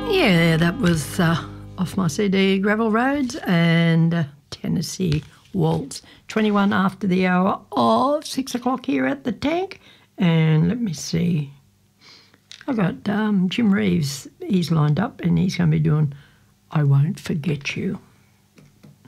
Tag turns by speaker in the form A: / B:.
A: Yeah, that was off my CD Gravel Roads and Tennessee Waltz. 21 after the hour of 6 o'clock here at the Tank. And let me see. I got Jim Reeves. He's lined up and he's going to be doing I Won't Forget You.